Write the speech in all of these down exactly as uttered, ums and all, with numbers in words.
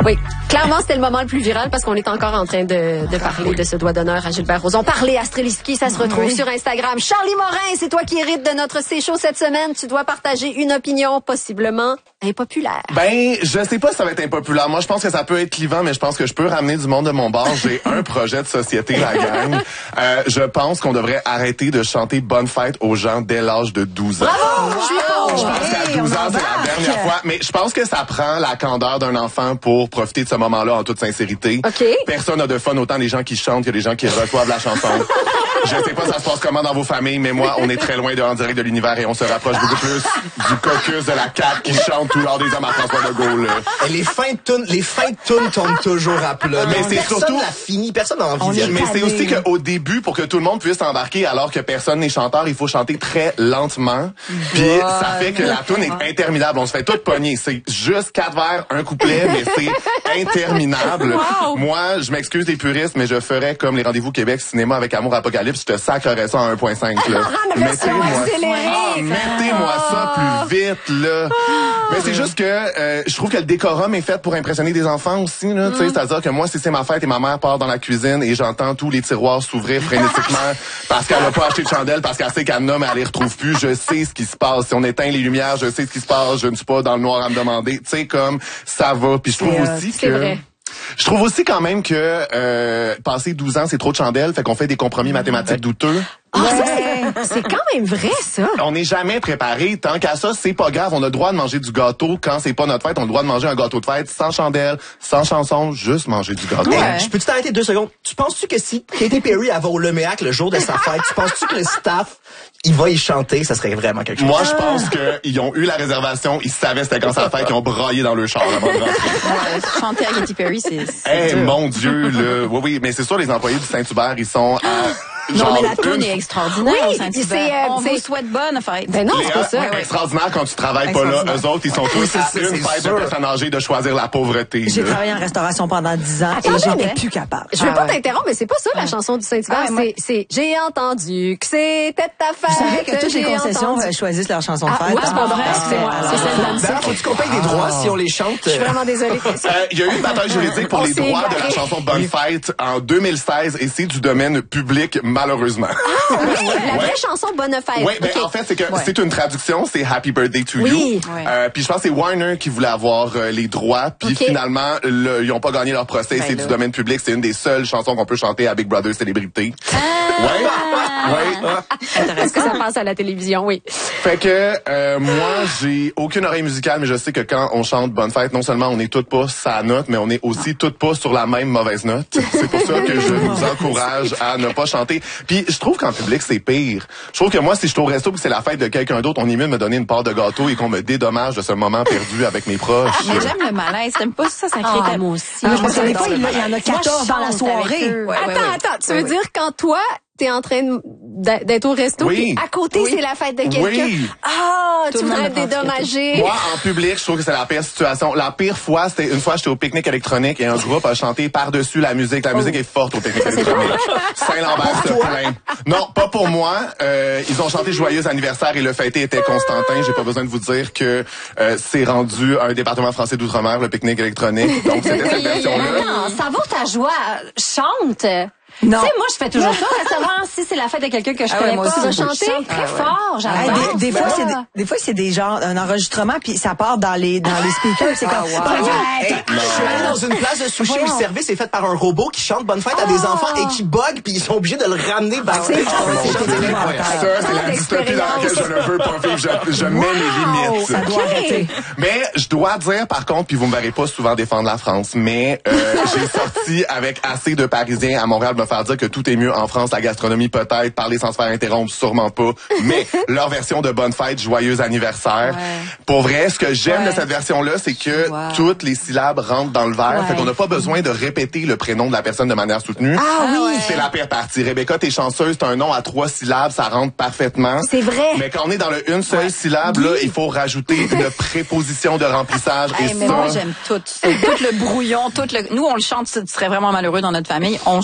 Oui, clairement, c'était le moment le plus viral parce qu'on est encore en train de, de parler oui. de ce doigt d'honneur à Gilbert Rozon. Parlez à Streliski, ça se retrouve oui. sur Instagram. Charlie Morin, c'est toi qui hérites de notre C-Show cette semaine. Tu dois partager une opinion possiblement impopulaire. Ben, je sais pas si ça va être impopulaire. Moi, je pense que ça peut être clivant, mais je pense que je peux ramener du monde de mon bord. J'ai un projet de société, la gang. Euh, je pense qu'on devrait arrêter de chanter Bonne fête aux gens dès l'âge de douze ans. Bravo! Wow. Je pense qu'à douze ans, c'est la dernière fois. Mais je pense que ça prend la candeur d'un enfant pour profiter de ce moment-là en toute sincérité. Okay. Personne n'a de fun, autant les gens qui chantent que les gens qui reçoivent la chanson. Je sais pas ça se passe comment dans vos familles, mais moi, on est très loin de En direct de l'univers et on se rapproche beaucoup plus du caucus de la C A Q qui chante tout l'heure des hommes à François Legault, là. Et les fins de tune, les fins de tune tombent toujours à plat. Mais c'est personne surtout l'a fini, personne n'a envie de. Mais c'est aussi qu'au début, pour que tout le monde puisse embarquer alors que personne n'est chanteur, il faut chanter très lentement. Puis ouais. ça fait que la tune est interminable. On se fait tout pogner. C'est juste quatre vers, un couplet, mais c'est interminable. Wow. Moi, je m'excuse des puristes, mais je ferais comme les Rendez-vous Québec Cinéma avec Amour Apocalypse. Je te sacrerais ça en un virgule cinq, là. Mettez-moi ah, mettez-moi ça plus vite, là. Mais c'est juste que euh, je trouve que le décorum est fait pour impressionner des enfants aussi, là. Mm. Tu sais, c'est-à-dire que moi, si c'est ma fête et ma mère part dans la cuisine et j'entends tous les tiroirs s'ouvrir frénétiquement parce qu'elle a pas acheté de chandelle, parce qu'elle sait qu'elle en a, mais elle les retrouve plus, je sais ce qui se passe. Si on éteint les lumières, je sais ce qui se passe. Je ne suis pas dans le noir à me demander. Tu sais, comme ça va. Puis je trouve euh, aussi que... Vrai. Je trouve aussi quand même que euh, passer douze ans, c'est trop de chandelles, fait qu'on fait des compromis mathématiques douteux. Ah, ouais. ça, c'est, c'est quand même vrai, ça. On n'est jamais préparé. Tant qu'à ça, c'est pas grave. On a le droit de manger du gâteau quand c'est pas notre fête. On a le droit de manger un gâteau de fête sans chandelle, sans chanson, juste manger du gâteau. Ouais. Hey, je peux-tu t'arrêter deux secondes? Tu penses-tu que si Katy Perry avait au Leméac le jour de sa fête, tu penses-tu que le staff, il va y chanter? Ça serait vraiment quelque chose. Moi, je pense qu'ils ont eu la réservation, ils savaient c'était quand sa fête, ils ont braillé dans le char avant de rentrer. Ouais, chanter à Katy Perry, c'est... Eh, hey, mon Dieu, là. Oui, oui, mais c'est sûr, les employés du Saint-Hubert, ils sont à... Genre non, mais la toune une... est extraordinaire oui, au Saint-Hubert. Euh, on vous souhaite bonne fête. Ben non, les, c'est pas ça. Ouais, extraordinaire quand tu travailles pas là. Eux autres, ils sont tous oui, à une fête de personnes âgées de choisir la pauvreté. J'ai là. travaillé en restauration pendant dix ans Attends, et j'étais plus capable. Je veux ah, pas ouais. t'interrompre, mais c'est pas ça la chanson du Saint-Hubert. Ah, ouais, c'est, c'est j'ai entendu que c'était ta fête. Vous savez que toutes les concessions entendu. choisissent leur chanson de fête. Ah, ouais, c'est pas vrai. C'est moi. C'est celle d'Anne. Faut-tu qu'on paye des droits si on les chante? Je suis vraiment désolée. Il y a eu une bataille juridique pour les droits de la chanson Bonne fête en deux mille seize et c'est du domaine public, malheureusement. La vraie chanson Bonne fête. Oui, mais okay. en fait, c'est que ouais. c'est une traduction, c'est Happy Birthday to oui. You. Ouais. Euh, puis je pense que c'est Warner qui voulait avoir euh, les droits. Puis okay. finalement, le, ils ont pas gagné leur procès. Ben c'est là. du domaine public. C'est une des seules chansons qu'on peut chanter à Big Brother Célébrité. Ah. Ouais. Ouais. Est-ce que ça passe à la télévision? Oui. Fait que euh, moi, j'ai aucune oreille musicale, mais je sais que quand on chante Bonne fête, non seulement on est toutes pas sa note, mais on est aussi non. toutes pas sur la même mauvaise note. C'est pour ça que je vous encourage à ne pas chanter. Puis je trouve qu'en public, c'est pire. Je trouve que moi, si je suis au resto et que c'est la fête de quelqu'un d'autre, on est mieux de me donner une part de gâteau et qu'on me dédommage de ce moment perdu avec mes proches. Ah, mais j'aime le malaise. T'aimes pas ça, ça crée ah, moi aussi. Ah, je pense que des fois, il y en a quatorze dans la soirée. Ouais, attends, ouais, ouais. attends. Tu veux ouais, dire ouais. quand toi, t'es en train d'être au resto, oui. puis à côté, oui. c'est la fête de quelqu'un. Oui. Ah, tu voudrais te dédommager. Moi, en public, je trouve que c'est la pire situation. La pire fois, c'était une fois, j'étais au pique-nique électronique et un groupe a chanté par-dessus la musique. La oh. musique est forte au pique-nique électronique. Saint-Lambert se plaint. Non, pas pour moi. Euh, ils ont chanté Joyeux anniversaire et le fêté était Constantin. J'ai pas besoin de vous dire que euh, c'est rendu un département français d'outre-mer, le pique-nique électronique. Donc, c'était cette version-là. Non, ça vaut ta joie. Chante. Non. Tu sais, moi, je fais toujours ça, à savoir si c'est la fête de quelqu'un que je ah connais ouais, moi pas. aussi, Je chante très ah ouais. fort, j'adore. Hey, des, des, fois, c'est des, des fois, c'est des genres, un enregistrement, puis ça part dans les, dans les speakers. C'est ah, comme, wow. hey, je suis allé dans une place de sushi où le service est fait par un robot qui chante Bonne fête à des enfants et qui bug, puis ils sont obligés de le ramener backstage. Ça, c'est la dystopie dans laquelle je ne veux pas vivre. Je, je mets mes limites. Ça doit arrêter. Mais je dois dire, par contre, puis vous me verrez pas souvent défendre la France, mais euh, j'ai sorti avec assez de Parisiens à Montréal me faire dire que tout est mieux en France, la gastronomie peut-être, parler sans se faire interrompre, sûrement pas, mais leur version de Bonne fête, Joyeux anniversaire. Ouais. Pour vrai, ce que j'aime ouais. de cette version-là, c'est que wow. toutes les syllabes rentrent dans le verre, ouais. fait qu'on n'a pas besoin de répéter le prénom de la personne de manière soutenue. Ah oui! C'est la pire partie. Rebecca, t'es chanceuse, t'as un nom à trois syllabes, ça rentre parfaitement. C'est vrai. Mais quand on est dans le une seule ouais. syllabe, oui. là, il faut rajouter une préposition de remplissage. Hey, et mais ça... moi, j'aime tout. C'est tout le brouillon, tout le... Nous, on le chante, tu serais vraiment malheureux dans notre famille. On chante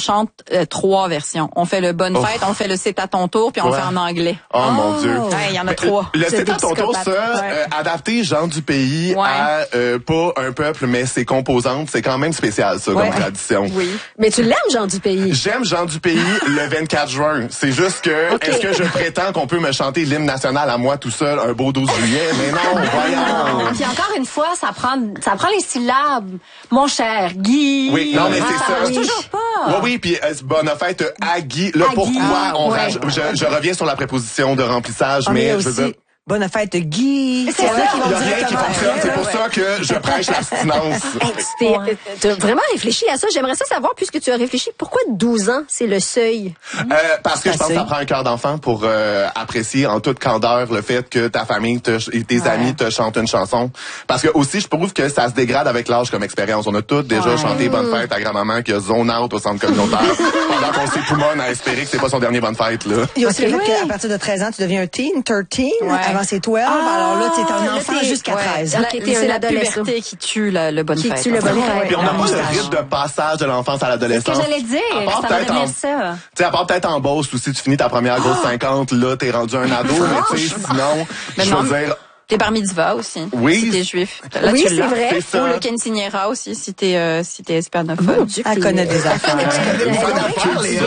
euh, trois versions. On fait le bonne Oh. fête, on fait le c'est à ton tour, puis on Ouais. le fait en anglais. Oh, mon Dieu. Ouais, il y en a Mais trois. Le C'est c'est à ton tour, psychopathe. ça, Ouais. euh, adapté gens du pays Ouais. à euh, pas un peuple, mais ses composantes, c'est quand même spécial, ça, Ouais. comme tradition. Oui. Mais tu l'aimes, Jean du pays. J'aime Jean du pays le vingt-quatre juin. C'est juste que, Ok. est-ce que je prétends qu'on peut me chanter l'hymne national à moi tout seul un beau douze juillet? Mais non, voyons. Puis encore une fois, ça prend, ça prend les syllabes. Mon cher Guy. Oui, non, mais Ah, c'est ça ça. marche Oui. toujours pas. Oui, oui, puis euh, bonne fête à Guy. Là, À pourquoi Guy, on ouais. raj- je, je reviens sur la préposition de remplissage, Ah, mais il y mais a je veux aussi dire... bonne fête Guy. C'est Il y en a ça. qui vont Il n'y a rien qui directement fonctionne, après, c'est là. pour ça que je prêche l'abstinence. Hey, tu t'es- Ouais. t'as vraiment réfléchi à ça. J'aimerais ça savoir, puisque tu as réfléchi, pourquoi douze ans, c'est le seuil? Euh, parce que je pense que ça prend un cœur d'enfant pour euh, apprécier en toute candeur le fait que ta famille te, et tes amis te chantent une chanson. Parce que aussi, je trouve que ça se dégrade avec l'âge comme expérience. On a tous déjà chanté Bonne fête à grand-maman qui a zone out au centre communautaire pendant qu'on s'époumonne à espérer que c'est pas son dernier Bonne fête, là. Il y a aussi Ok. le fait qu'à partir de treize ans, tu deviens un teen, treize. Ouais. Avant, c'est douze. alors là, tu es un là, enfant t'es- jusqu'à ouais. treize. Ok, La- t'es c'est un la adolescent. puberté qui tue la, le bonne Qui fête. tue le bonne fête. Puis on n'a Ah, pas oui. le rythme de passage de l'enfance à C'est l'adolescence. ce que j'allais dire. À part Ça va peut-être devenir en- ça. Tu sais, à part peut-être en Beauce, aussi, tu finis ta première grosse cinquante, là, t'es rendu un ado, mais tu sais, sinon, Mais je non, veux dire, T'es bar mitzvah aussi. Oui. Si t'es juif. Là, Oui, tu c'est l'as. vrai. c'est ça. Ou le quinceañera aussi, si t'es, euh, si t'es hispanophone. Mon Dieu, Elle que- connaît des affaires. Une fois Ouais. de culture,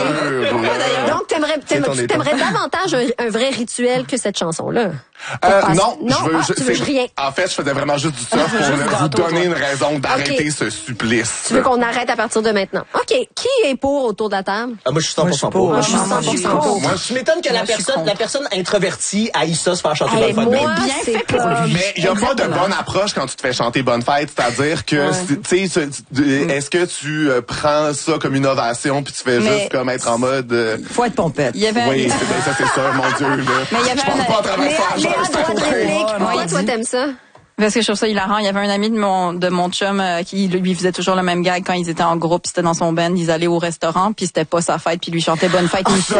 là. Donc, t'aimerais, t'aimerais, ton état. t'aimerais davantage un, un vrai rituel que cette chanson-là. Euh, Pour non, passer- non, je veux, ah, je- tu veux c'est- rien. En fait, je faisais vraiment juste du stuff pour Juste le- du vous gâteau, donner toi. une raison d'arrêter Ok. ce supplice. Tu veux qu'on arrête à partir de maintenant. OK. Qui est pour autour de la table? Ah, moi, je suis cent pour cent Moi, pour. je Moi, suis je pour. suis Moi, je suis cent pour cent Moi, je m'étonne que la Moi, je suis personne, contre. la personne introvertie haïsse ça se faire chanter Hey, bonne fête. moi, bien c'est fait pour comme- lui. Mais il n'y a pas de bonne approche quand tu te fais chanter Bonne Fête, c'est-à-dire que, si- tu sais, ce- Mm. est-ce que tu euh, prends ça comme une ovation puis tu fais Mais- juste comme être en mode... euh, Faut être pompette. Il y avait oui, c'est, ben, ça c'est sûr, mon Dieu. Là. Mais il y avait je pense un- pas à travers Léa, ça. Léa, je- droit de réplique. Pourquoi Ouais, toi, dis. t'aimes ça? Parce que je trouve ça hilarant. Il y avait un ami de mon de mon chum euh, qui lui faisait toujours le même gag quand ils étaient en groupe, c'était dans son band, ils allaient au restaurant, puis c'était pas sa fête, puis lui chantait Bonne fête Michel.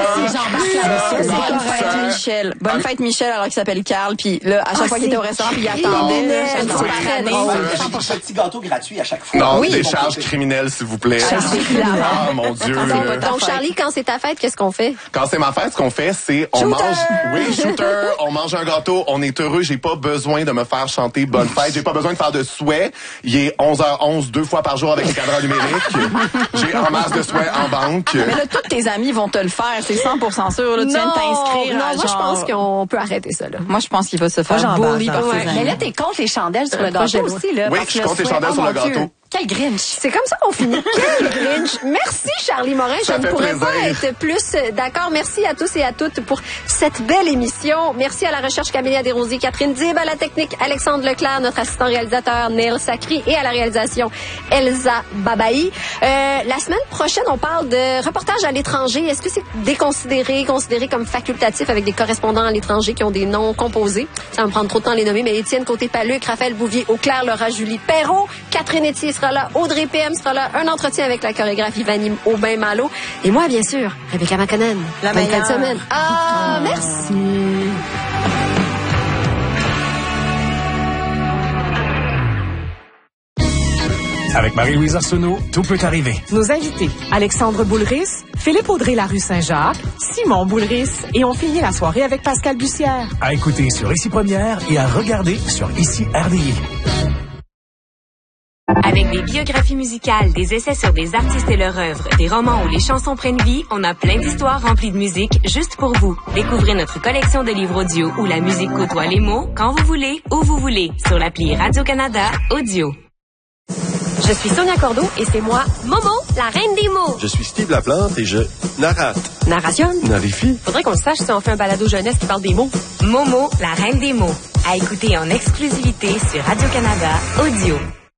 ça, Bonne ça, fête Michel. Bonne fête Michel alors qu'il s'appelle Carl, puis là à chaque Ah, fois qu'il était au restaurant, puis il attendait criminel, là, une c'est fois très par année. drôle. J'ai un petit gâteau gratuit à chaque fois. Non, Oui. des charges criminelles, s'il vous plaît. Ah, mon Dieu. Attention, là. pas ta Donc, fête. Charlie, quand c'est ta fête, qu'est-ce qu'on fait? Quand c'est ma fête, ce qu'on fait, c'est on mange, oui, shooter, on mange un gâteau, on est heureux. J'ai pas besoin de me faire chanter Bonne Fête. J'ai pas besoin de faire de souhaits. Il est onze heures onze deux fois par jour avec les cadrans numériques. J'ai en masse de souhaits en banque. Mais là, tous tes amis vont te le faire, c'est cent pour cent sûr. Là, tu viens de t'inscrire non, à moi, je genre- pense qu'on peut arrêter ça, là. Moi, je pense qu'il va se faire j'embarque bully dans par ça. ses Ouais. amis. Mais là, t'es contre les chandelles sur le projet gâteau de loi. aussi, là. Oui, parce je suis que contre les souhait- chandelles oh, sur le mon Dieu. gâteau. Quel Grinch. C'est comme ça qu'on finit. Quel Grinch. Merci, Charlie Morin. Ça Je ne fait pourrais pas plaisir. être plus euh, d'accord. Merci à tous et à toutes pour cette belle émission. Merci à la recherche Camélia Desrosiers, Catherine Dib, à la technique Alexandre Leclerc, notre assistant réalisateur Neil Sacri et à la réalisation Elsa Babaï. Euh, la semaine prochaine, on parle de reportage à l'étranger. Est-ce que c'est déconsidéré, considéré comme facultatif avec des correspondants à l'étranger qui ont des noms composés? Ça va me prendre trop de temps à les nommer, mais Étienne Côté-Paluc, Raphaël Bouvier, Auclair, Laura Julie Perrault, Catherine Etier sera là, Audrey P M sera là, un entretien avec la chorégraphe Ivani Aubin-Malo et moi, bien sûr, Rebecca Maconnen. La Bonne fin de meilleure. semaine. Ah, merci. Avec Marie-Louise Arsenault, tout peut arriver. Nos invités, Alexandre Boulris, Philippe Audrey-Larue Saint-Jacques, Simon Boulris et on finit la soirée avec Pascal Bussière. À écouter sur Ici Première et à regarder sur Ici R D I. Avec des biographies musicales, des essais sur des artistes et leur œuvre, des romans où les chansons prennent vie, on a plein d'histoires remplies de musique juste pour vous. Découvrez notre collection de livres audio où la musique côtoie les mots quand vous voulez, où vous voulez, sur l'appli Radio-Canada Audio. Je suis Sonia Cordeau et c'est moi, Momo, la reine des mots. Je suis Steve Laplante et je narrate. Narration. Narifie. Faudrait qu'on le sache si on fait un balado jeunesse qui parle des mots. Momo, la reine des mots. À écouter en exclusivité sur Radio-Canada Audio.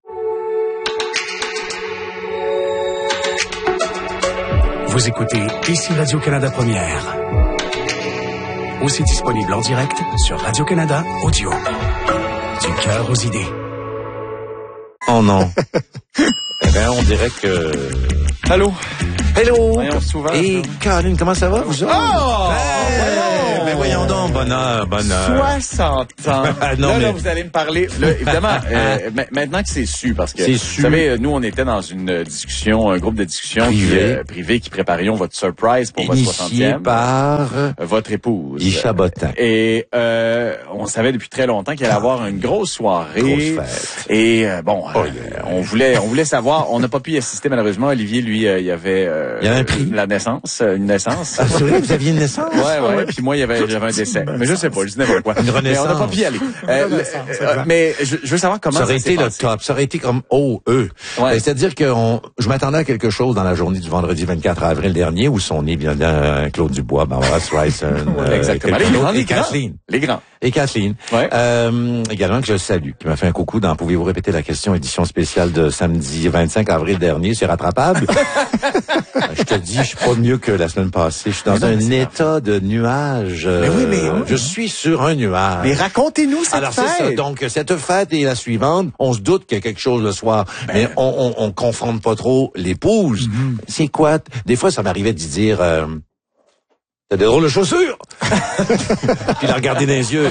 Vous écoutez Ici Radio-Canada Première. Aussi disponible en direct sur Radio-Canada Audio. Du cœur aux idées. Oh non. Eh bien, on dirait que... Allô? Hello! Voyons souvent. Et Caroline, comment ça va, vous autres? Oh! Ben voyons donc, bonheur, bonheur. soixante ans. non, là, mais... là, vous allez me parler. Là, évidemment, euh, maintenant que c'est su, parce que, c'est vous su. savez, nous, on était dans une discussion, un groupe de discussion privé qui, euh, privé qui préparions votre surprise pour Initié votre soixantième. par euh, votre épouse. Guy Chabotin. Et euh, on savait depuis très longtemps qu'il allait y avoir une grosse soirée. Grosse fête. Et euh, bon, oh, euh, yeah. on voulait, on voulait savoir. On n'a pas pu y assister malheureusement. Olivier, lui, euh, il y avait, euh, il y avait un prix. La naissance, une naissance. Ah, c'est vrai, vous aviez une naissance. Ouais, ouais. ouais. Puis moi, il y avait, j'avais un décès. Mais je sais pas, je dis n'importe quoi. Une renaissance. Mais on n'a pas pu y aller. Euh, euh, mais je, je veux savoir comment ça aurait ça été le passé. top. Ça aurait été comme O E. Ouais. C'est-à-dire que on, je m'attendais à quelque chose dans la journée du vendredi vingt-quatre avril dernier où sont nés bien bien Claude Dubois, Barbara Streisand, ouais, exactement. Les grands, et les Kathleen. Les grands. Et Kathleen. Ouais. Euh, également que je salue, qui m'a fait un coucou dans Pouvez-vous répéter la question édition spéciale de samedi vingt-cinq avril dernier, c'est rattrapable. Je te dis, je suis pas mieux que la semaine passée. Je suis dans non, un état de nuage. Mais oui, mais euh, je suis sur un nuage. Mais racontez-nous cette Alors, fête. c'est ça. Donc, cette fête est la suivante. On se doute qu'il y a quelque chose le soir, ben... mais on, on, on confronte pas trop l'épouse. Mm-hmm. C'est quoi? Des fois, ça m'arrivait d'y dire... Euh, T'as des drôles de chaussures! Puis la regarder dans les yeux.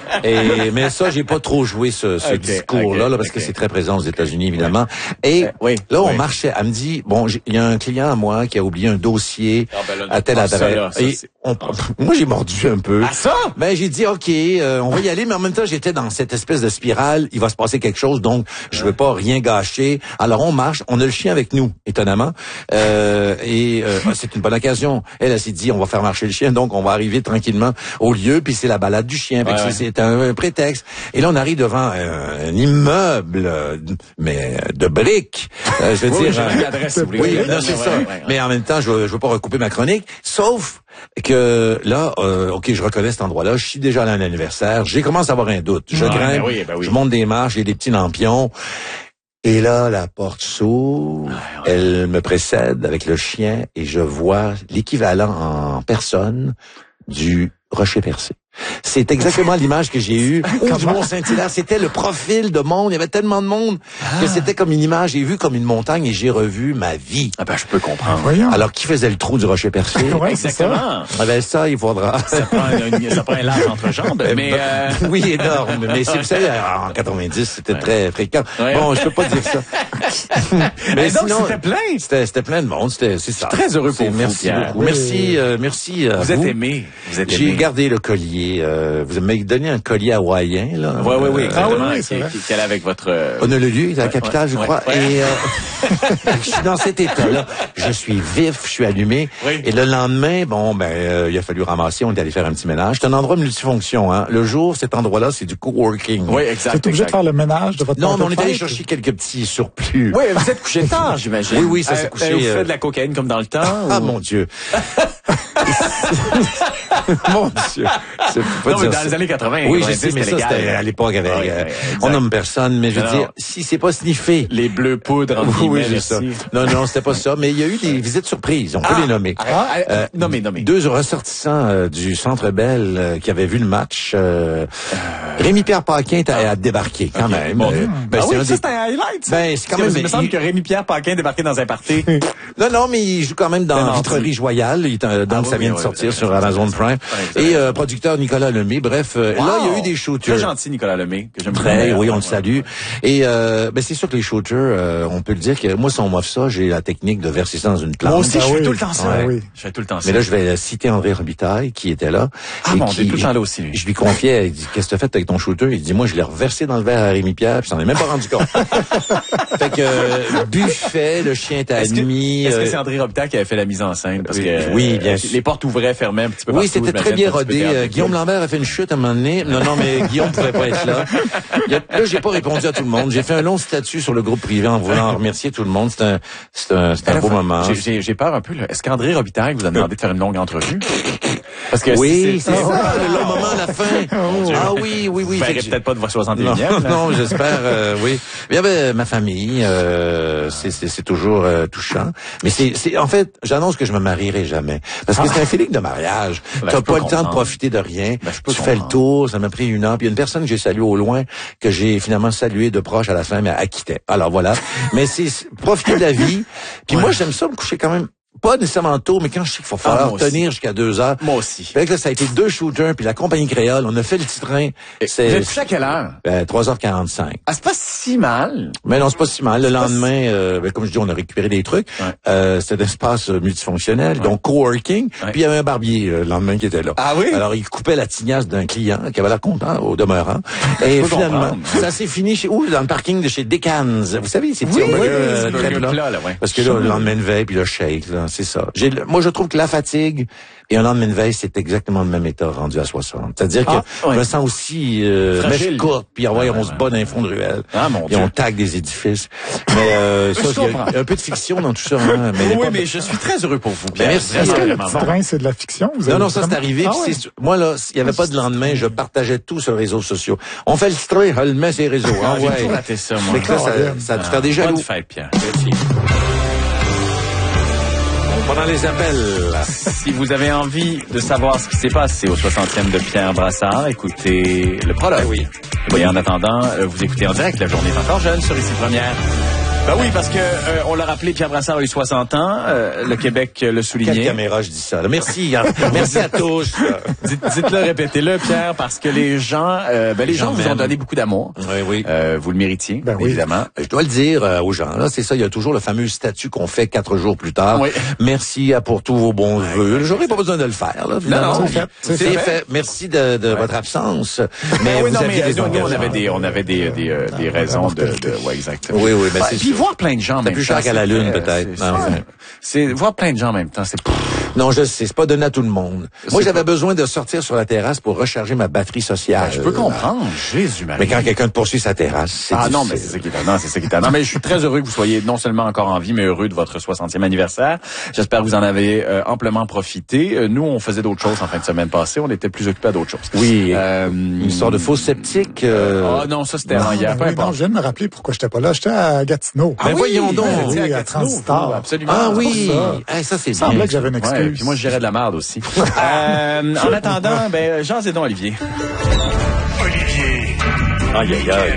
Et, mais ça, j'ai pas trop joué ce, ce okay, discours-là, okay, là, parce okay. que c'est très présent aux États-Unis, évidemment. Et euh, oui, là, on oui. marchait. Elle me dit, bon, il y a un client à moi qui a oublié un dossier ah, ben là, à telle adresse. Et on, moi, j'ai mordu un peu. Ah, ça? Ben, j'ai dit, OK, euh, on va y aller, mais en même temps, j'étais dans cette espèce de spirale. Il va se passer quelque chose, donc je veux pas rien gâcher. Alors, on marche. On a le chien avec nous, étonnamment. Euh, et euh, c'est une bonne occasion. Elle, elle s'est dit, on va faire marcher le chien, donc on va arriver tranquillement au lieu, puis c'est la balade du chien, ouais, ouais. c'est un, un prétexte. Et là, on arrive devant un, un immeuble, euh, mais de briques. Euh, je veux oui, dire, j'ai l'adresse, si vous voulez. Oui, non, c'est ouais, ça. Ouais, ouais. Mais en même temps, je, je veux pas recouper ma chronique, sauf que là, euh, ok, je reconnais cet endroit-là, je suis déjà allé à un anniversaire, j'ai commencé à avoir un doute. Je ouais, grimpe, ben oui, ben oui. je monte des marches, j'ai des petits lampions. Et là, la porte s'ouvre, ah, ouais. elle me précède avec le chien et je vois l'équivalent en personne du rocher percé. C'est exactement l'image que j'ai eue ou du Mont-Saint-Hilaire. C'était le profil de monde. Il y avait tellement de monde ah. que c'était comme une image. J'ai vu comme une montagne et j'ai revu ma vie. Ah ben, je peux comprendre. Voyons. Alors, qui faisait le trou du rocher percé? Ouais, exactement. Ah ben, ça, il faudra. Ça prend, une, ça prend un large entre jambes, mais euh... oui, énorme. Mais c'est, vous savez, en quatre-vingt-dix, c'était ouais. très fréquent. Ouais. Bon, je peux pas dire ça. mais, mais donc, sinon, c'était plein. C'était, c'était plein de monde. C'était, c'est ça. Très heureux pour vous. Merci Pierre. beaucoup. Oui. Merci, euh, merci. Vous, vous êtes aimé. Vous êtes aimé. J'ai gardé le collier. Euh, vous m'avez donné un collier hawaïen, là. Oui, oui, oui, exactement. Ah, oui, qui, qui, qui allait avec votre... Euh... Honolulu, la capitale, ouais, je crois. Ouais, ouais. Et euh, je suis dans cet état-là. Je suis vif, je suis allumé. Oui. Et le lendemain, bon, ben, euh, il a fallu ramasser. On est allé faire un petit ménage. C'est un endroit multifonction, hein. Le jour, cet endroit-là, c'est du coworking. Oui, exact. Vous êtes obligé de faire le ménage de votre Non, mais on est allé chercher quelques petits surplus. Oui, vous êtes couché tard, j'imagine. Oui, oui, ça s'est euh, couché. Euh, vous faites de la cocaïne comme dans le temps? Ah, ou... mon Dieu. Mon Dieu. C'est pas non, mais dans ça. les années quatre-vingt. Oui, je sais, mais ça, c'était à l'époque avec, ouais, euh, on nomme personne, mais je veux non, dire, non. si c'est pas sniffé. Les bleus poudres, en oui, oui, ça. Non, non, c'était pas ça, mais il y a eu des visites surprises, on peut ah, les nommer. Ah, euh, nommez, nommez. Deux ressortissants euh, du Centre Bell euh, qui avaient vu le match. Euh, Rémi-Pierre Paquin a, a débarqué, quand okay. même. Bon, euh, ben, ah oui, un ça, des... c'était un highlight. Ben, c'est quand même... Il me semble il... que Rémi-Pierre Paquin débarqué dans un party. non, non, mais il joue quand même dans Vitrerie Joyale, il, donc ah, ça oui, vient oui, de sortir oui, sur Amazon Prime. Ouais, et euh, producteur Nicolas Lemay, bref, euh, wow. là, il y a eu des shooters. Très gentil, Nicolas Lemay, que j'aime Très, oui, on le salue. Et euh, ben c'est sûr que les shooters, euh, on peut le dire que moi, si on m'offre ça, j'ai la technique de verser ça dans une plante. Moi aussi, ah, je fais oui. tout le temps ça. Ouais. Oui. Je fais tout le temps ça. Mais là, je vais citer André Robitaille, qui était là. Ah bon, on est tout le temps là aussi, lui. Je lui confiais, il dit, qu'est-ce que tu as fait avec ton shooter? Il dit, moi, je l'ai reversé dans le verre à Rémi Pierre, puis j'en ai même pas rendu compte. Fait que, euh, buffet, le chien est admis. Est-ce que c'est André Robitaille qui avait fait la mise en scène? Parce que, oui, bien sûr. Les portes ouvraient, fermaient un petit peu Oui, partout. c'était très bien rodé. Euh, Guillaume Lambert a fait une chute à un moment donné. Non, non, mais Guillaume pouvait pas être là. Là, j'ai pas répondu à tout le monde. J'ai fait un long statut sur le groupe privé en voulant remercier tout le monde. C'est un, c'est un, c'est un beau moment. J'ai, j'ai peur un peu, là. Est-ce qu'André Robitaille vous a demandé de faire une longue entrevue? Parce que oui, c'est, c'est ça, le long moment à la fin. Oh, ah oui, oui, oui. Vous verrez peut-être pas de votre soixante et unième. Non, non, j'espère, euh, oui. Il y avait ma famille, euh, c'est, c'est, c'est toujours euh, touchant. Mais c'est, c'est, en fait, j'annonce que je me marierai jamais. Parce que ah. c'est un feeling de mariage. Ben, t'as pas le temps de profiter de rien. Ben, tu fais le tour, ça m'a pris une heure. Puis il y a une personne que j'ai saluée au loin, que j'ai finalement salué de proche à la fin, mais elle quittait. Alors voilà. Mais c'est profiter de la vie. Puis ouais. moi, j'aime ça me coucher quand même Pas nécessairement tôt, mais quand je sais qu'il faut falloir ah, tenir jusqu'à deux heures. Moi aussi. Fait que là, ça a été deux shooters, puis la compagnie créole, on a fait le petit train. C'est, vous êtes couché à quelle heure? Ben, trois heures quarante-cinq. Ah, c'est pas si mal. Mais non, c'est pas si mal. Le c'est lendemain, si... euh, ben, comme je dis, on a récupéré des trucs. Ouais. Euh, c'était un espace multifonctionnel, ouais. donc coworking. Ouais. Puis il y avait un barbier euh, le lendemain qui était là. Ah oui? Alors, il coupait la tignasse d'un client qui avait l'air content au demeurant. Et finalement, ça s'est fini chez où? Dans le parking de chez Decans. Vous savez, c'est oui, petit oui, euh, oui, là. Là, là, ouais. Parce que là, le lendemain de veille, puis le shake, là, c'est ça. J'ai Moi, je trouve que la fatigue et un lendemain de veille, c'est exactement le même état rendu à soixante. C'est-à-dire ah, que ouais. je me sens aussi euh, mèche courte, puis ah, ouais, on se bat dans les fonds de ruelle. Ah, mon et Dieu. on tague des édifices. Mais euh, ça, il y, y a un peu de fiction dans tout ça. Hein, mais oui, mais je suis très heureux pour vous. Bien, merci. Est-ce que le petit train, c'est de la fiction? Vous non, non, ça, c'est arrivé. Ah, ouais. c'est, moi, là, il n'y avait pas de lendemain. Je partageais tout sur les réseaux sociaux. On fait le petit train, je le mets sur les réseaux. Ah, ah j'ai ouais. tout raté ça, moi. Mais que là, ça, ça a dû faire des jaloux. Bonne fête, Pierre. Pendant les appels. Si vous avez envie de savoir ce qui s'est passé au soixantième de Pierre Brassard, écoutez le prologue. Oui. Et en attendant, vous écoutez en direct La Journée est encore jeune sur Ici Première. Ben oui, parce que euh, on l'a rappelé, Pierre Brassard a eu soixante ans. Euh, le Québec le soulignait. Quelle caméra je dis ça? Là. Merci, hein. Merci à tous. Dites, dites-le, répétez-le, Pierre, parce que les gens, euh, ben les, les gens, gens vous ont donné beaucoup d'amour. Oui, oui. Euh, vous le méritiez, ben oui. évidemment. Je dois le dire euh, aux gens. Là, c'est ça. Il y a toujours le fameux statut qu'on fait quatre jours plus tard. Oui. Merci à pour tous vos bons vœux. J'aurais pas besoin de le faire. Là, non, non, c'est fait. C'est, c'est fait. fait. Merci de, de ouais. votre absence. Mais oui, vous non, aviez mais des nous, on avait des, on avait des, des, euh, des raisons de, de, ouais, exactement. Oui, oui, mais c'est puis voir plein de gens. C'est plus cher qu'à la Lune, peut-être. C'est, c'est, c'est voir plein de gens en même temps. C'est non, je sais, c'est pas donné à tout le monde. C'est Moi, j'avais pas... besoin de sortir sur la terrasse pour recharger ma batterie sociale. Ben, je peux comprendre, Jésus Marie. Mais quand quelqu'un te poursuit sa terrasse, c'est ah difficile. non, mais c'est ça qui est étonnant, c'est ça qui est étonnant. Mais je suis très heureux que vous soyez non seulement encore en vie, mais heureux de votre soixantième anniversaire. J'espère que vous en avez euh, amplement profité. Euh, nous, on faisait d'autres choses en fin de semaine passée. On était plus occupés à d'autres choses. Oui. Euh, une histoire de faux sceptique. Euh... Ah euh... oh, non, ça c'était avant hier. Oui, non, je viens de me rappeler pourquoi j'étais pas là. J'étais à Gatineau. Ah, ben oui, voyons donc. Oui, oui, à Transistor. Absolument. Ah oui. Ça, hey, ça c'est bien. Il semblait que j'avais une excuse. Ouais, puis moi, je gérais de la merde aussi. euh, en attendant, ben, Jean Zédon Olivier. Olivier. Aïe, aïe, aïe.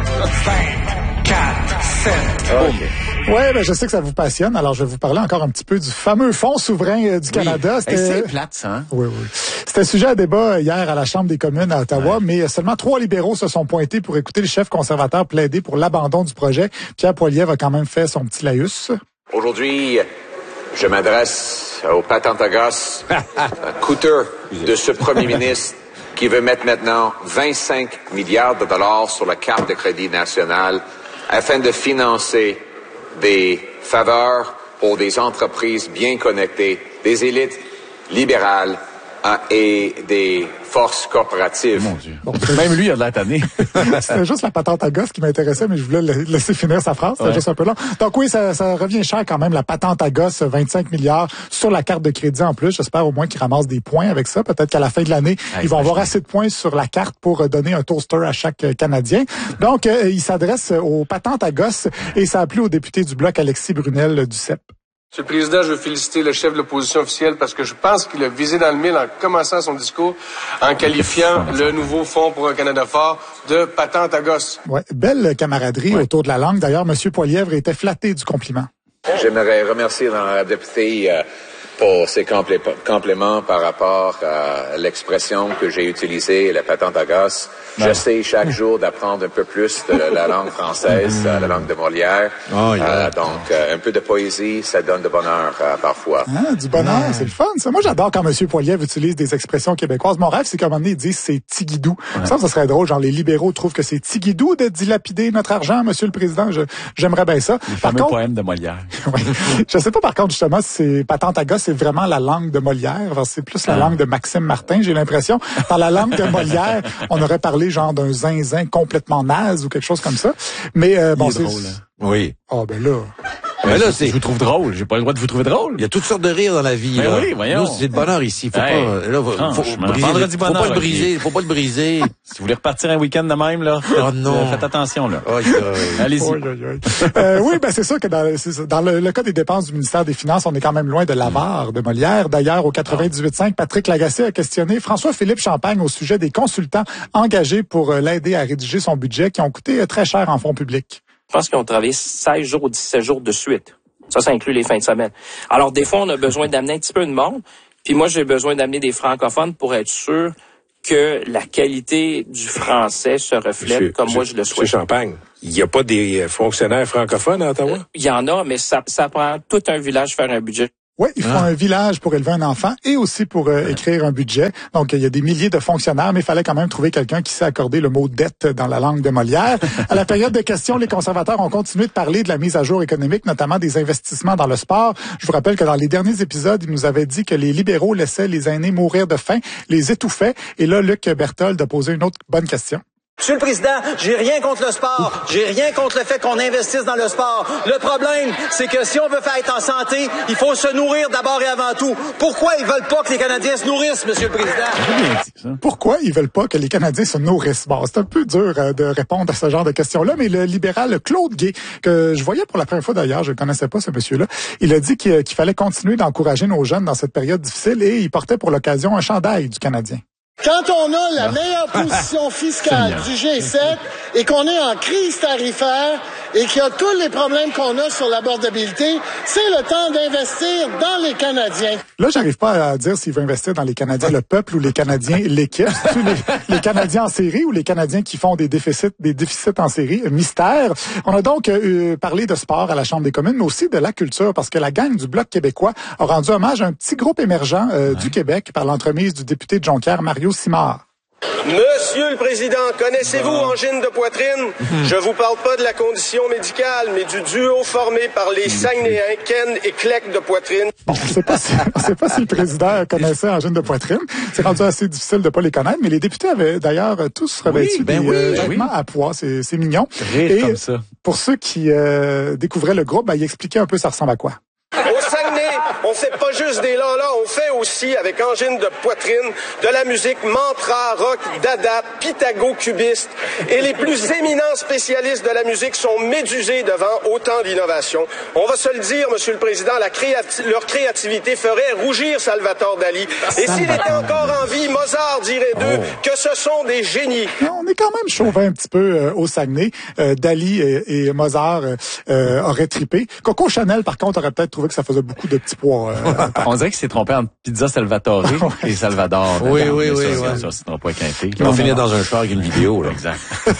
cinq, quatre, sept. Okay. Oui, ben, je sais que ça vous passionne. Alors, je vais vous parler encore un petit peu du fameux Fonds souverain euh, du oui. Canada. C'était... Hey, c'est plate, ça. Hein? Oui, oui. C'était sujet à débat hier à la Chambre des communes à Ottawa, ouais. mais seulement trois libéraux se sont pointés pour écouter le chef conservateur plaider pour l'abandon du projet. Pierre Poilievre a quand même fait son petit laïus. Aujourd'hui, je m'adresse au patentagos coûteux de ce premier ministre qui veut mettre maintenant vingt-cinq milliards de dollars sur la carte de crédit nationale afin de financer des faveurs pour des entreprises bien connectées, des élites libérales euh, et des forces corporatives. Mon Dieu. Bon, même lui, il a de la tannée. C'était juste la patente à gosse qui m'intéressait, mais je voulais le laisser finir sa phrase. C'était ouais. juste un peu long. Donc oui, ça, ça revient cher quand même, la patente à gosse, vingt-cinq milliards sur la carte de crédit en plus. J'espère au moins qu'ils ramassent des points avec ça. Peut-être qu'à la fin de l'année, ah, ils vont avoir assez de points sur la carte pour donner un toaster à chaque Canadien. Donc, euh, il s'adresse aux patentes à gosse et ça a plu au député du Bloc, Alexis Brunel du C E P. Monsieur le Président, je veux féliciter le chef de l'opposition officielle parce que je pense qu'il a visé dans le mille en commençant son discours en qualifiant le nouveau Fonds pour un Canada fort de patente à gosse. Ouais, belle camaraderie ouais. autour de la langue. D'ailleurs, M. Poilievre était flatté du compliment. J'aimerais remercier la députée euh, pour ses complé- compléments par rapport à l'expression que j'ai utilisée, la patente à gosse. J'essaie chaque jour d'apprendre un peu plus de la langue française, la langue de Molière. Oh, yeah. euh, donc, euh, un peu de poésie, ça donne de bonheur euh, parfois. Ah, du bonheur, yeah. c'est le fun, ça. Moi, j'adore quand M. Poilievre utilise des expressions québécoises. Mon rêve, c'est qu'à un moment donné, ils disent c'est tigidou. Ouais. Ça, ça serait drôle. Genre, les libéraux trouvent que c'est tigidou de dilapider notre argent, M. le Président. Je, j'aimerais bien ça. Le fameux poème de Molière. ouais. Je sais pas, par contre, justement, si c'est patente à gosse, c'est vraiment la langue de Molière. Enfin, c'est plus la ah. langue de Maxime Martin, j'ai l'impression. Dans la langue de Molière, on aurait parlé genre d'un zinzin complètement naze ou quelque chose comme ça. Mais euh, bon, c'est drôle. Hein. Oui. Oh ben là. Mais là, c'est. Je vous trouve drôle. J'ai pas le droit de vous trouver drôle. Il y a toutes sortes de rires dans la vie. Mais là. oui, voyons. Nous, c'est de bonheur ici. Faut hey, pas. Là, faut, faut, briser, vendredi bonheur, faut pas le briser. Faut pas le briser. Si vous voulez repartir un week-end de même, là. Oh non. Euh, faites attention, là. Oh, yeah. Allez-y. Oh, yeah, yeah. euh, oui, ben c'est sûr que dans, c'est ça. dans le, le cas des dépenses du ministère des Finances, on est quand même loin de l'avare de Molière. D'ailleurs, au quatre-vingt-dix-huit cinq, Patrick Lagacé a questionné François-Philippe Champagne au sujet des consultants engagés pour euh, l'aider à rédiger son budget, qui ont coûté euh, très cher en fonds publics. Je pense qu'ils ont travaillé seize jours ou dix-sept jours de suite. Ça, ça inclut les fins de semaine. Alors, des fois, on a besoin d'amener un petit peu de monde. Puis moi, j'ai besoin d'amener des francophones pour être sûr que la qualité du français se reflète Monsieur, comme moi je le souhaite. Monsieur Champagne, il n'y a pas des fonctionnaires francophones à Ottawa? Il y en a, mais ça, ça prend tout un village faire un budget. Oui, il faut ah. un village pour élever un enfant et aussi pour euh, écrire un budget. Donc, il y a des milliers de fonctionnaires, mais il fallait quand même trouver quelqu'un qui sait accorder le mot dette dans la langue de Molière. À la période de questions, les conservateurs ont continué de parler de la mise à jour économique, notamment des investissements dans le sport. Je vous rappelle que dans les derniers épisodes, ils nous avaient dit que les libéraux laissaient les aînés mourir de faim, les étouffaient. Et là, Luc Berthold a posé une autre bonne question. Monsieur le Président, j'ai rien contre le sport. J'ai rien contre le fait qu'on investisse dans le sport. Le problème, c'est que si on veut faire être en santé, il faut se nourrir d'abord et avant tout. Pourquoi ils veulent pas que les Canadiens se nourrissent, Monsieur le Président? Pourquoi ils veulent pas que les Canadiens se nourrissent? Bon, c'est un peu dur euh, de répondre à ce genre de questions-là, mais le libéral Claude Guay, que je voyais pour la première fois d'ailleurs, je ne connaissais pas ce monsieur-là, il a dit qu'il, qu'il fallait continuer d'encourager nos jeunes dans cette période difficile et il portait pour l'occasion un chandail du Canadien. Quand on a la meilleure position fiscale du G sept et qu'on est en crise tarifaire et qu'il y a tous les problèmes qu'on a sur l'abordabilité, c'est le temps d'investir dans les Canadiens. Là, j'arrive pas à dire s'il veut investir dans les Canadiens le peuple ou les Canadiens l'équipe. les, les Canadiens en série ou les Canadiens qui font des déficits des déficits en série. Mystère. On a donc euh, parlé de sport à la Chambre des communes, mais aussi de la culture, parce que la gang du Bloc québécois a rendu hommage à un petit groupe émergent euh, ouais. du Québec par l'entremise du député de Jonquière, Mario Simard. Monsieur le Président, connaissez-vous angine de poitrine? Je vous parle pas de la condition médicale, mais du duo formé par les Saguenayens, Ken et Clec de poitrine. Bon, je sais pas si, on sait pas si le président connaissait angine de poitrine. C'est rendu assez difficile de pas les connaître, mais les députés avaient d'ailleurs tous revêtu oui, ben des oui, euh, vêtements oui. à pois. C'est, c'est mignon. Rire et comme ça. Pour ceux qui euh, découvraient le groupe, ben, il expliquait un peu ça ressemble à quoi. Au Saguenay, on fait pas juste des là-là, on fait aussi, avec angine de poitrine, de la musique mantra, rock, dada, pythago-cubiste. Et les plus éminents spécialistes de la musique sont médusés devant autant d'innovation. On va se le dire, Monsieur le Président, la créati- leur créativité ferait rougir Salvatore Dali. Et s'il était encore en vie, Mozart dirait d'eux oh. que ce sont des génies. On est quand même chauvin un petit peu euh, au Saguenay. Euh, Dali et, et Mozart euh, euh, auraient trippé. Coco Chanel, par contre, aurait peut-être trouvé que ça faisait beaucoup de petits pois. Euh, On dirait qu'il s'est trompé entre Pizza Salvatore et Salvador. Oui, oui, oui. Ça, c'est un point quinté. Ils vont finir dans un char avec une vidéo, là. Exact.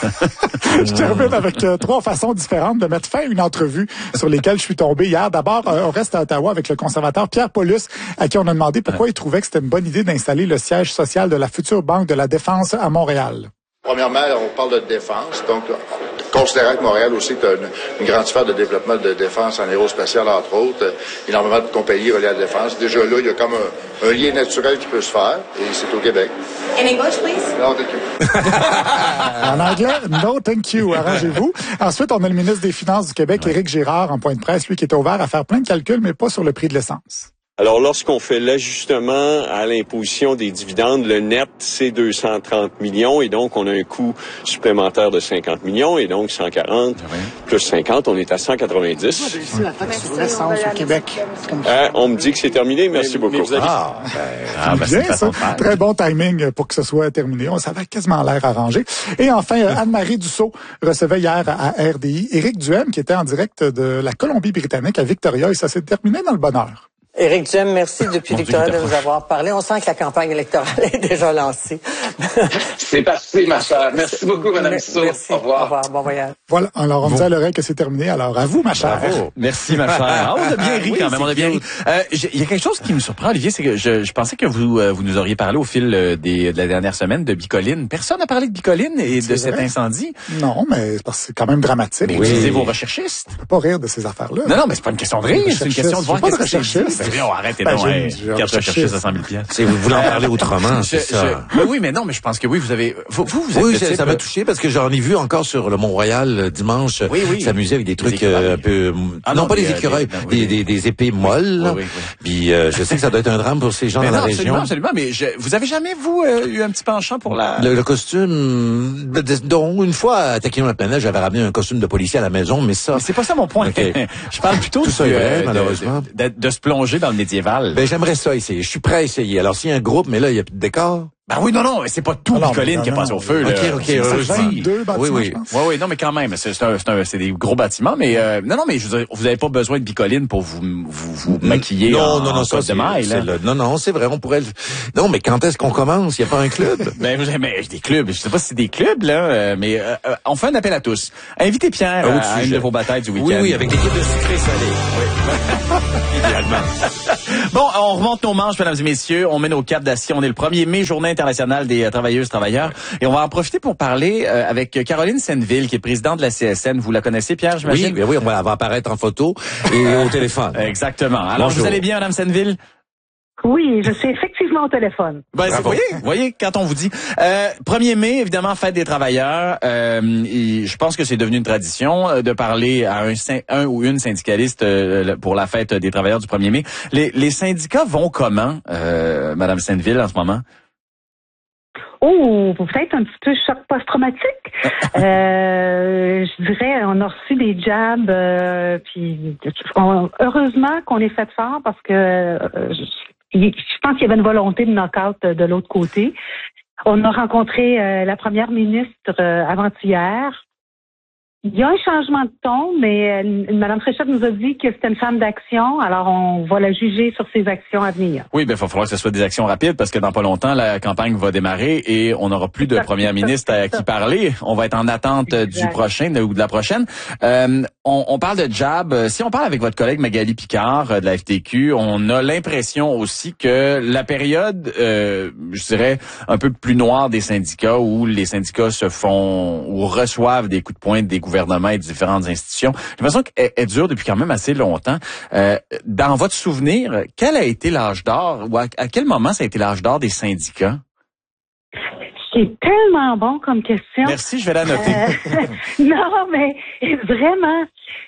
Je termine avec euh, trois façons différentes de mettre fin à une entrevue sur lesquelles je suis tombé hier. D'abord, euh, on reste à Ottawa avec le conservateur Pierre Paulus, à qui on a demandé pourquoi ouais. il trouvait que c'était une bonne idée d'installer le siège social de la future Banque de la Défense à Montréal. Premièrement, on parle de défense, donc considérant que Montréal aussi est une, une grande sphère de développement de défense en aérospatial, entre autres, euh, énormément de compagnies reliées à la défense. Déjà là, il y a comme un, un lien naturel qui peut se faire, et c'est au Québec. In English, please? No, thank you. En anglais, no, thank you. Arrangez-vous. Ensuite, on a le ministre des Finances du Québec, ouais. Éric Girard, en point de presse, lui qui était ouvert à faire plein de calculs, mais pas sur le prix de l'essence. Alors, lorsqu'on fait l'ajustement à l'imposition des dividendes, le net, c'est deux cent trente millions et donc on a un coût supplémentaire de cinquante millions et donc cent quarante oui. plus cinquante, on est à cent quatre-vingt-dix. C'est la taxe sur l'essence au Québec. Euh, on me dit que c'est terminé. Merci mais, beaucoup. Mais ah, ben, ah, ben, bien, ça. Très bon timing pour que ce soit terminé. On savait quasiment l'air arrangé. Et enfin, Anne-Marie Dussault recevait hier à R D I Éric Duhem, qui était en direct de la Colombie-Britannique à Victoria, et ça s'est terminé dans le bonheur. Éric Duhem, merci depuis Mon Victoria Dieu, de nous avoir parlé. On sent que la campagne électorale est déjà lancée. C'est parti, ma chère. Merci beaucoup, Mme Dussault. Merci. Au revoir. Au revoir. Bon voyage. Voilà. Alors, on me dit à l'oreille que c'est terminé. Alors, à vous, ma chère. Bravo. Merci, ma chère. Ah, on a bien ri oui, quand même. On a bien ri. Euh, il y a quelque chose qui me surprend, Olivier, c'est que je, je pensais que vous, euh, vous nous auriez parlé au fil des, de la dernière semaine de Bicoline. Personne n'a parlé de Bicoline et c'est de vrai? Cet incendie. Non, mais parce que c'est quand même dramatique. Mais oui. Utilisez vos recherchistes. On peut pas rire de ces affaires-là. Non, non, mais c'est pas une question de rire. C'est une question de voir qu'est-ce que c'est. Ben, on arrête donc. Ouais, quatre recherchistes à cent mille piastres. C'est, vous voulez en parler autrement, je, c'est ça. Je, oui, mais non, mais je pense que oui, vous avez, vous, vous, vous êtes Oui, ça, ça m'a touché parce que j'en ai vu encore sur le Mont-Royal euh, dimanche. Oui, oui. S'amuser avec des trucs euh, un peu, ah, non, non, pas des écureuils, des, des, des, des épées molles. Oui, oui, oui. Puis, euh, je sais que ça doit être un drame pour ces gens mais dans non, la région. Absolument, absolument. Mais je, vous avez jamais, vous, euh, eu un petit penchant pour la... Le, le costume, dont une fois, à Taquillon la planète, j'avais ramené un costume de policier à la maison, mais ça... Mais c'est pas ça mon point. Okay. Je parle plutôt Tout de, ça est vrai, de, malheureusement. De, de, de se plonger dans le médiéval. Ben, j'aimerais ça essayer. Je suis prêt à essayer. Alors, s'il y a un groupe, mais là, il y a plus de décor. Ben oui, non, non, c'est pas tout Alors, Bicoline qui est passé au feu. OK, là. OK, C'est vingt-deux bâtiments, oui, oui. je pense. Oui, oui, non, mais quand même, c'est, c'est, un, c'est, un, c'est des gros bâtiments, mais euh, non, non, mais je veux dire, vous avez pas besoin de Bicoline pour vous vous, vous maquiller non, en, non, non, en ça, côte de maille. c'est, Là. c'est le, non, non, c'est vrai, on pourrait le... Non, mais quand est-ce qu'on commence? Il n'y a pas un club? Ben, vous avez mais, des clubs, je sais pas si c'est des clubs, là, euh, mais euh, euh, on fait un appel à tous. Invitez Pierre Ah, à, à une de vos batailles du week-end. Oui, oui, avec des coups de sucré salé. Oui. Idéalement. Bon, on remonte nos manches, mesdames et messieurs. On met nos capes d'acier. On est le premier mai, journée internationale des euh, travailleuses, travailleurs. Et on va en profiter pour parler euh, avec Caroline Senneville, qui est présidente de la C S N. Vous la connaissez, Pierre, j'imagine? Oui, oui, on va, elle va apparaître en photo et au téléphone. Exactement. Alors, Bonjour. vous allez bien, madame Senneville? Oui, je suis effectivement au téléphone. Ben, vous voyez, voyez, quand on vous dit euh, premier mai, évidemment, fête des travailleurs. Euh, et je pense que c'est devenu une tradition euh, de parler à un, un ou une syndicaliste euh, pour la fête des travailleurs du premier mai. Les, les syndicats vont comment, euh, madame Senneville, en ce moment? Oh, peut-être un petit peu choc post-traumatique. euh, je dirais, on a reçu des jabs, euh, puis on, heureusement qu'on est fait fort parce que euh, je, je pense qu'il y avait une volonté de knock-out de l'autre côté. On a rencontré euh, la première ministre euh, avant-hier. Il y a un changement de ton, mais euh, Mme Fréchette nous a dit que c'était une femme d'action, alors on va la juger sur ses actions à venir. Oui, ben il va falloir que ce soit des actions rapides parce que dans pas longtemps, la campagne va démarrer et on n'aura plus de première ministre à qui parler. On va être en attente exact. du prochain ou de la prochaine. Euh, on, on parle de jab. Si on parle avec votre collègue Magali Picard de la F T Q, on a l'impression aussi que la période, euh, je dirais, un peu plus noire des syndicats où les syndicats se font ou reçoivent des coups de poing des gouvernements et des différentes institutions. J'ai l'impression qu'elle elle dure depuis quand même assez longtemps. Euh, dans votre souvenir, quel a été l'âge d'or ou à, à quel moment ça a été l'âge d'or des syndicats? C'est tellement bon comme question. Merci, je vais la noter. Euh, non, mais vraiment,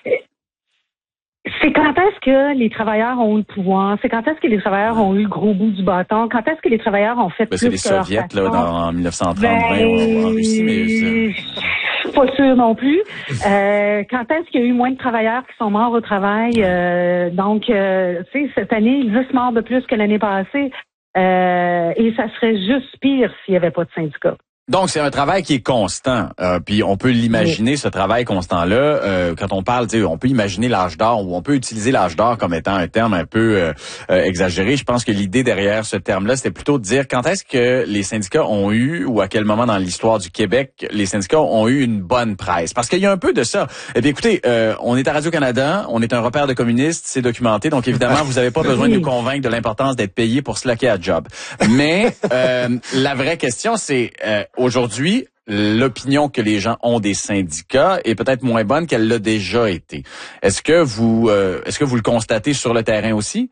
c'est quand est-ce que les travailleurs ont eu le pouvoir? C'est quand est-ce que les travailleurs ont eu le gros bout du bâton? Quand est-ce que les travailleurs ont fait ben, plus que C'est les soviets, là, dans, en dix-neuf cent trente, ben, vingt, en Russie, mais... Pas sûr non plus. Euh, quand est-ce qu'il y a eu moins de travailleurs qui sont morts au travail? Euh, donc, euh, tu sais, cette année, dix morts de plus que l'année passée. Euh, et ça serait juste pire s'il n'y avait pas de syndicats. Donc, c'est un travail qui est constant. Euh, puis, on peut l'imaginer, oui. ce travail constant-là. Euh, quand on parle, tu sais, on peut imaginer l'âge d'or ou on peut utiliser l'âge d'or comme étant un terme un peu euh, euh, exagéré. Je pense que l'idée derrière ce terme-là, c'était plutôt de dire quand est-ce que les syndicats ont eu ou à quel moment dans l'histoire du Québec, les syndicats ont eu une bonne presse. Parce qu'il y a un peu de ça. Eh bien, écoutez, euh, on est à Radio-Canada, on est un repère de communistes, c'est documenté. Donc, évidemment, vous n'avez pas besoin de nous convaincre de l'importance d'être payé pour slacker à job. Mais euh, la vraie question, c'est... Euh, aujourd'hui, l'opinion que les gens ont des syndicats est peut-être moins bonne qu'elle l'a déjà été. Est-ce que vous, euh, est-ce que vous le constatez sur le terrain aussi?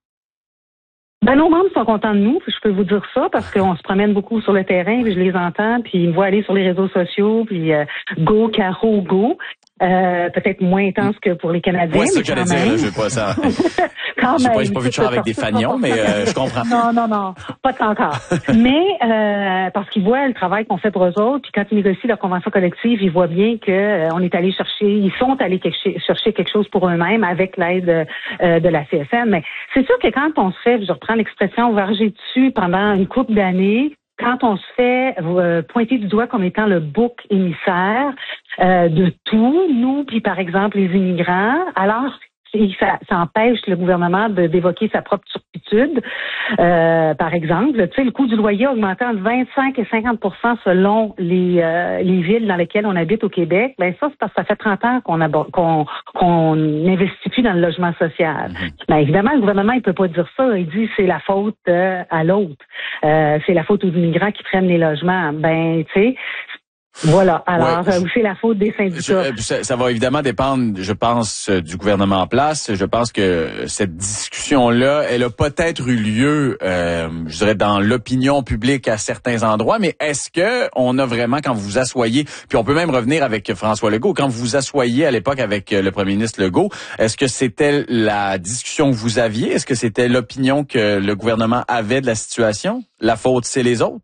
Ben, nos membres sont contents de nous, je peux vous dire ça, parce qu'on se promène beaucoup sur le terrain, puis je les entends, puis ils me voient aller sur les réseaux sociaux, puis euh, go, Caro, go. Euh, peut-être moins intense que pour les Canadiens. Oui, c'est ce que j'allais dire, là, je veux pas ça. Quand j'ai même. pas, j'ai pas vu de char avec des fanions, mais euh, je comprends. Non, non, non, pas tant encore. Mais euh, parce qu'ils voient le travail qu'on fait pour eux autres, puis quand ils négocient leur convention collective, ils voient bien que euh, on est allé chercher, ils sont allés quelque, chercher quelque chose pour eux-mêmes avec l'aide euh, de la C S N. Mais c'est sûr que quand on se fait, je reprends l'expression, varger dessus pendant une couple d'années, quand on se fait euh, pointer du doigt comme étant le bouc émissaire euh, de tout, nous, puis par exemple les immigrants, alors ça, ça empêche le gouvernement de, d'évoquer sa propre turpitude. Euh, par exemple, tu sais, le coût du loyer a augmenté entre vingt-cinq et cinquante pour cent selon les euh, les villes dans lesquelles on habite au Québec. Ben ça, c'est parce que ça fait trente ans qu'on aborde, qu'on qu'on n'investit plus dans le logement social. Mm-hmm. Ben évidemment, le gouvernement il peut pas dire ça. Il dit c'est la faute euh, à l'autre. Euh, c'est la faute aux immigrants qui prennent les logements. Ben tu sais. Voilà. Alors, ouais, euh, c'est la faute des syndicats. Je, ça, ça va évidemment dépendre, je pense, du gouvernement en place. Je pense que cette discussion-là, elle a peut-être eu lieu, euh, je dirais, dans l'opinion publique à certains endroits. Mais est-ce que on a vraiment, quand vous vous asseyez, puis on peut même revenir avec François Legault, quand vous vous asseyez à l'époque avec le premier ministre Legault, est-ce que c'était la discussion que vous aviez? Est-ce que c'était l'opinion que le gouvernement avait de la situation? La faute, c'est les autres?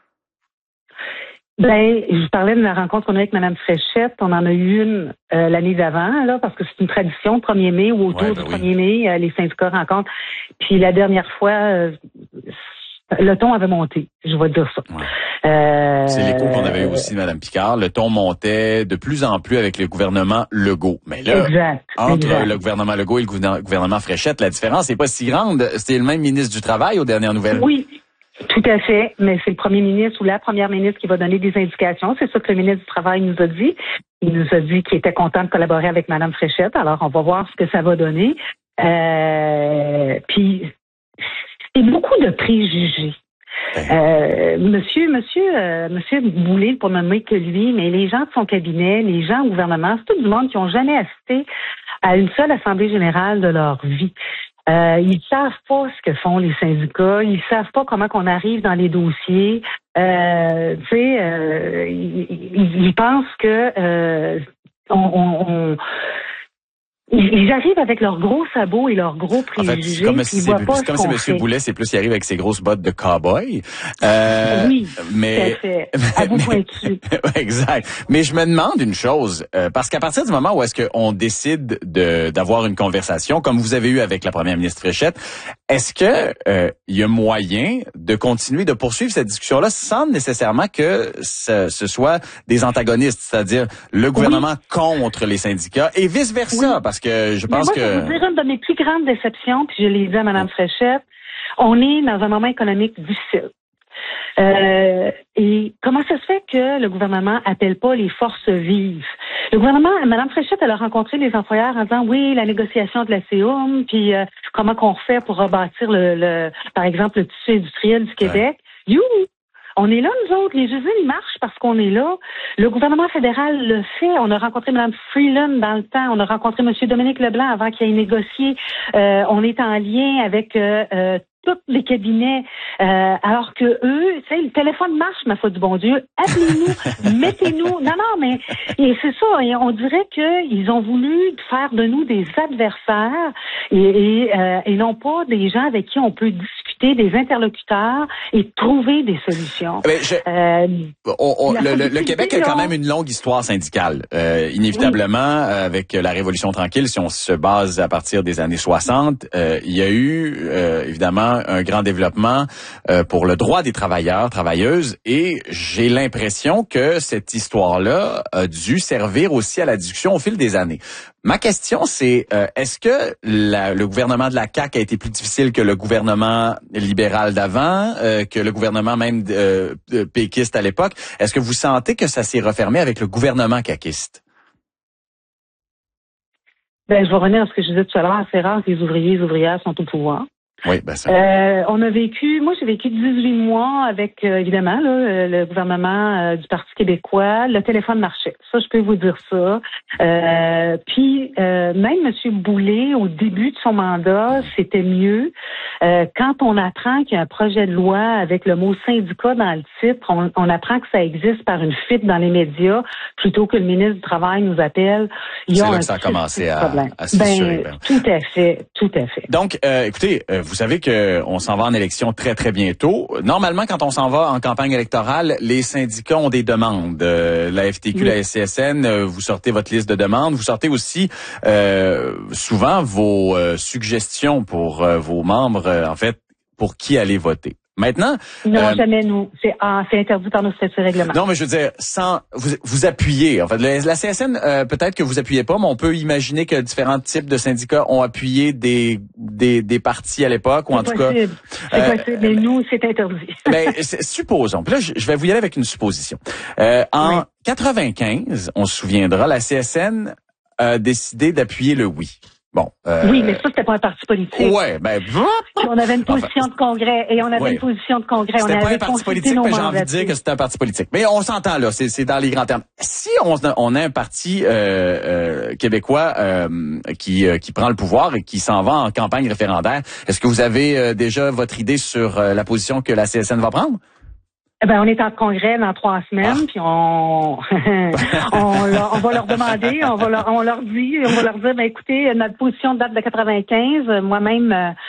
Ben, je parlais de la rencontre qu'on a avec Mme Fréchette. On en a eu une euh, l'année d'avant, là, parce que c'est une tradition, le premier mai ou autour ouais, ben du oui. premier mai, euh, les syndicats rencontrent. Puis la dernière fois, euh, le ton avait monté, je vais dire ça. Ouais. Euh, C'est l'écho qu'on avait eu aussi, Mme Picard. Le ton montait de plus en plus avec le gouvernement Legault. Mais là, exact, entre exact. le gouvernement Legault et le gouvernement Fréchette, la différence n'est pas si grande. C'était le même ministre du Travail aux dernières nouvelles. Oui. Tout à fait, mais c'est le premier ministre ou la première ministre qui va donner des indications. C'est ça que le ministre du Travail nous a dit. Il nous a dit qu'il était content de collaborer avec Mme Fréchette. Alors, on va voir ce que ça va donner. Euh, puis, c'est beaucoup de préjugés. Euh, monsieur, monsieur, euh, monsieur Boulay, pour nommer que lui, mais les gens de son cabinet, les gens au gouvernement, c'est tout le monde qui ont jamais assisté à une seule assemblée générale de leur vie. Euh, ils savent pas ce que font les syndicats, ils savent pas comment qu'on arrive dans les dossiers. Euh, tu sais, euh, ils, ils, ils pensent que euh, on, on, on ils arrivent avec leurs gros sabots et leurs gros préjugés. En fait, c'est comme si, c'est comme si M. Boulet, c'est plus, il arrive avec ses grosses bottes de cow-boy. Euh, oui, mais, tout à fait. À vous pointu. Exact. Mais je me demande une chose, euh, parce qu'à partir du moment où est-ce qu'on décide de d'avoir une conversation, comme vous avez eu avec la première ministre Fréchette, est-ce que euh, il y a moyen de continuer de poursuivre cette discussion-là sans nécessairement que ce, ce soit des antagonistes, c'est-à-dire le gouvernement oui. contre les syndicats et vice-versa, oui. parce que je pense moi, que... Je vais vous dire une de mes plus grandes déceptions, puis je l'ai dit à Mme Fréchette, on est dans un moment économique difficile. Euh, et comment ça se fait que le gouvernement appelle pas les forces vives? Le gouvernement, Mme Fréchette, elle a rencontré les employeurs en disant oui, la négociation de la C O M, puis euh, comment qu'on fait pour rebâtir le, le, par exemple, le tissu industriel du Québec. Ouais. You! On est là, nous autres. Les usines, ils marchent parce qu'on est là. Le gouvernement fédéral le fait. On a rencontré Mme Freeland dans le temps. On a rencontré M. Dominique Leblanc avant qu'il ait négocié. Euh, on est en lien avec euh, euh, tous les cabinets. Euh, alors que eux, tu sais, le téléphone marche, ma foi du bon Dieu. Appelez-nous, mettez-nous. Non, non, mais et c'est ça. Et on dirait qu'ils ont voulu faire de nous des adversaires et, et, euh, et non pas des gens avec qui on peut discuter, des interlocuteurs et trouver des solutions. Mais je, euh, on, on, le, le, le Québec a quand même une longue histoire syndicale. Euh, inévitablement, oui. avec la Révolution tranquille, si on se base à partir des années soixante, euh, il y a eu euh, évidemment un grand développement euh, pour le droit des travailleurs, travailleuses, et j'ai l'impression que cette histoire-là a dû servir aussi à la discussion au fil des années. Ma question, c'est euh, est-ce que la, le gouvernement de la C A Q a été plus difficile que le gouvernement libéral d'avant, euh, que le gouvernement même euh, péquiste à l'époque? Est-ce que vous sentez que ça s'est refermé avec le gouvernement caquiste? Ben, je vais revenir à ce que je disais tout à l'heure. C'est rare que les ouvriers et les ouvrières sont au pouvoir. Oui, ben ça. Euh, on a vécu, moi j'ai vécu dix-huit mois avec, euh, évidemment, là, le gouvernement euh, du Parti québécois. Le téléphone marchait. Ça, je peux vous dire ça. Euh, puis, euh, même M. Boulay, au début de son mandat, c'était mieux. Euh, quand on apprend qu'il y a un projet de loi avec le mot syndicat dans le titre, on, on apprend que ça existe par une fuite dans les médias, plutôt que le ministre du Travail nous appelle. Il y a C'est là un que ça a commencé à, à se ben, fissurer. Tout à fait, tout à fait. Donc, euh, écoutez, euh, vous savez que on s'en va en élection très, très bientôt. Normalement, quand on s'en va en campagne électorale, les syndicats ont des demandes. Euh, la F T Q, oui. La S C S N, euh, vous sortez votre liste de demandes. Vous sortez aussi euh, souvent vos euh, suggestions pour euh, vos membres, euh, en fait, pour qui aller voter. Maintenant, non, euh, jamais nous. C'est, ah, c'est interdit par nos statuts règlements. Non, mais je veux dire, sans vous, vous appuyez. En fait, la, la C S N, euh, peut-être que vous appuyez pas, mais on peut imaginer que différents types de syndicats ont appuyé des des, des partis à l'époque, ou en c'est tout possible. cas. C'est euh, possible, mais nous, c'est interdit. Ben, supposons. Puis là, je, je vais vous y aller avec une supposition. Euh, en oui. quatre-vingt-quinze, on se souviendra, la C S N a décidé d'appuyer le oui. Bon, euh... Oui, mais ça, c'était pas un parti politique. Ouais, ben... Puis on avait une position enfin, de congrès, et on avait ouais. une position de congrès. C'était on pas avait un parti politique, mais j'ai envie de dire que c'était un parti politique. Mais on s'entend là, c'est, c'est dans les grands termes. Si on, on a un parti euh, euh, québécois euh, qui, euh, qui prend le pouvoir et qui s'en va en campagne référendaire, est-ce que vous avez euh, déjà votre idée sur euh, la position que la C S N va prendre? Eh ben, on est en congrès dans trois semaines, ah. puis on, on, leur, on va leur demander, on va leur, on leur dit, on va leur dire, ben écoutez, notre position date de quatre-vingt-quinze. Moi-même, euh, je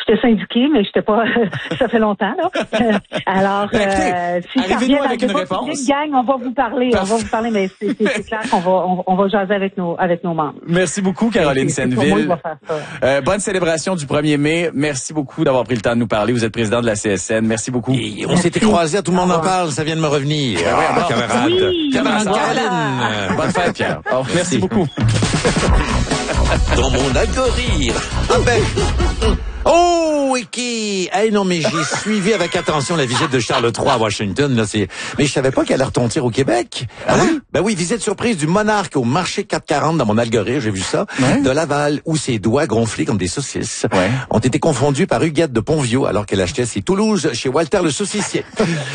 J'étais syndiquée, mais j'étais pas. Ça fait longtemps là. Alors, euh, si ça revient avec une réponse, gang, on va vous parler. Parfait. On va vous parler, mais c'est, c'est, c'est clair qu'on va, on, on va jaser avec nos, avec nos membres. Merci beaucoup, Caroline Senneville. Euh, bonne célébration du premier mai. Merci beaucoup d'avoir pris le temps de nous parler. Vous êtes président de la C S N. Merci beaucoup. Et on s'était croisés, tout le monde en parle. Ça vient de me revenir. Ah ouais, ah, camarade. Oui, camarade Caroline. Bonne fête, Pierre. Oh, merci. merci beaucoup. Dans mon algorithme. Ah ben. Oh, Wiki! Hey, non, mais j'ai suivi avec attention la visite de Charles trois à Washington, là, c'est, mais je savais pas qu'elle allait retentir au Québec. Ah oui? Ben oui, visite surprise du monarque au marché quatre cent quarante dans mon algorithme, j'ai vu ça. Ouais. De Laval, où ses doigts gonflés comme des saucisses ouais. ont été confondus par Huguette de Pontvio alors qu'elle achetait ses Toulouse chez Walter le saucissier.